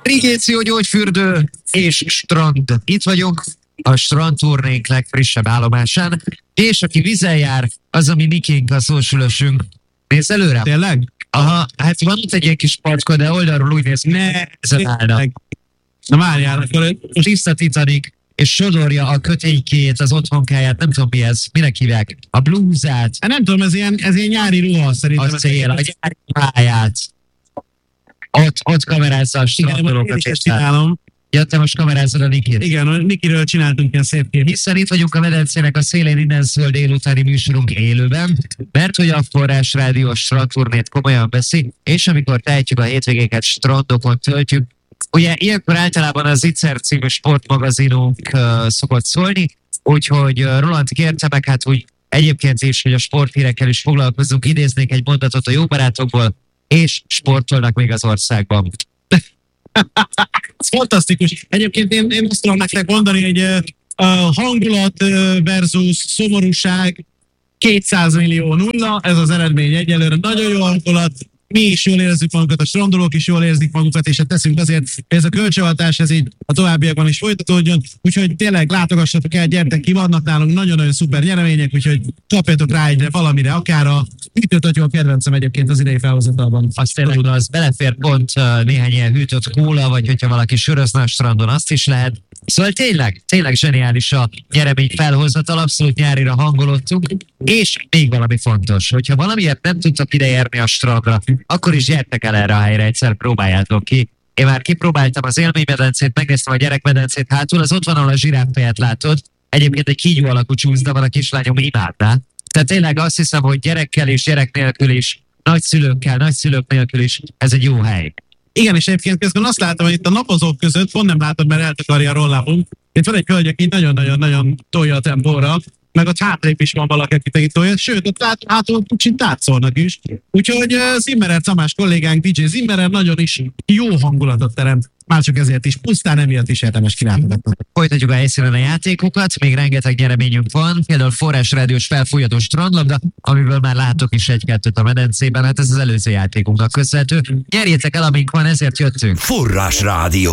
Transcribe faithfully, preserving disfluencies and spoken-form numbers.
Irrigáció, gyógyfürdő és strand. Itt vagyunk a strandturnénk legfrissebb állomásán, és aki vízen jár, az a mi Nikénk, a szósülösünk. Nézz előre? Tényleg? Aha, hát van ott egy ilyen kis pacska, de oldalról úgy néz, ne, ezen állna. Na várjál, akkor Tiszta Titanic, és sodorja a köténykéjét, az otthonkáját, nem tudom mi ez, minek hívják, a blúzát, hát nem tudom, ez ilyen, ez ilyen nyári ruha szerintem. a cél, a gyári pályát. Ott, ott kamerázza a Igen, én strandolókat. is ezt csinálom. Ja, te most kamerázod a Nikit. Igen, a Nikiről csináltunk ilyen szép képet. Hiszen itt vagyunk a medencének a szélén, innen szól délutáni műsorunk élőben, mert hogy a Forrás Rádió strandturnét komolyan veszi, és amikor tehetjük a hétvégéket strandokon töltjük, ugye ilyenkor általában az Itzer című sportmagazinunk uh, szokott szólni, úgyhogy uh, Roland kérte meg, hát úgy egyébként is, hogy a sporthírekkel is foglalkozunk, idéznék egy mondatot a jó barátokból, és sportolnak még az országban. Ez fantasztikus. Egyébként én, én azt tudom nektek mondani, hogy uh, hangulat uh, versus szomorúság kétszáz millió nulla, ez az eredmény egyelőre. Nagyon jó hangulat, mi is jól érezzük magunkat, a strandolók is jól érzik magukat, és hát teszünk azért, hogy ez a kölcsönhatás, ez így a továbbiakban is folytatódjon. Úgyhogy tényleg látogassatok el, gyertek ki, vannak nálunk nagyon-nagyon szuper nyeremények, úgyhogy kapjatok rá egyre valamire, akár a hűtőt, a kedvencem egyébként az idei felhozatalban. Az tényleg az belefér pont uh, néhány ilyen hűtött kóla, vagy hogyha valaki sörözne a strandon, azt is lehet. Szóval tényleg, tényleg zseniális a nyeremény felhozatal, abszolút nyárira hangolottunk, és még valami fontos, hogyha valamiért nem tudtak idejárni a strandra, akkor is gyertek el erre a helyre, egyszer próbáljátok ki. Én már kipróbáltam az élménymedencét, megnéztem a gyerekmedencét hátul, az ott van, ahol a zsiráffejet látod. Egyébként egy kígyó alakú csúszda van, a kislányom imádná. Tehát tényleg azt hiszem, hogy gyerekkel és gyerek nélkül is, nagyszülőkkel, nagyszülők nélkül is, ez egy jó hely. Igen, és egyébként közben azt látom, hogy itt a napozók között, pont nem látod, mert eltakarja a rollápunk. Itt van egy hölgy, aki nagyon-nagyon-nagyon tolja a tempóra, meg ott hátrébb is van valaki, aki itt tolja, sőt, ott át, hátul kicsit tátszolnak is. Úgyhogy uh, Zimmerer Tamás kollégánk, dé dzsé Zimmerer nagyon is jó hangulatot teremt. Már csak ezért is, pusztán emiatt is érdemes kilátogatni. Folytatjuk a helyszínen a játékokat, még rengeteg nyereményünk van, például Forrás Rádiós felfújható strandlabda, amiből már látok is egy-kettőt a medencében, hát ez az előző játékunknak köszönhető. Nyerjétek el, amink van, ezért jöttünk. Forrás Rádió.